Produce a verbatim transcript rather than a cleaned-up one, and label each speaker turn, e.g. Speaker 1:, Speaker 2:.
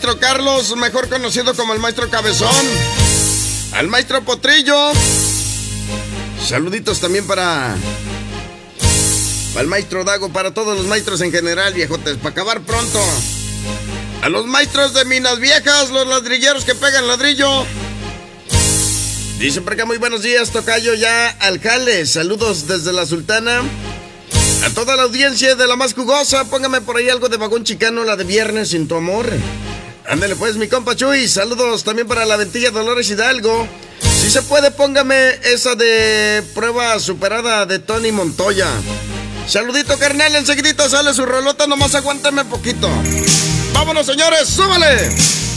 Speaker 1: maestro Carlos, mejor conocido como el maestro Cabezón. Al maestro Potrillo. Saluditos también para... Para el maestro Dago, para todos los maestros en general, viejotes, para acabar pronto. A los maestros de Minas Viejas, los ladrilleros que pegan ladrillo. Dice por acá, muy buenos días, tocayo ya al jale. Saludos desde la Sultana. A toda la audiencia de la más jugosa, póngame por ahí algo de Vagón Chicano, la de Viernes sin tu amor. Ándale pues, mi compa Chuy. Saludos también para la Ventilla Dolores Hidalgo. Si se puede, póngame esa de Prueba Superada de Tony Montoya. Saludito, carnal, enseguidito sale su rolota, nomás aguántame poquito. ¡Vámonos, señores! ¡Súbale!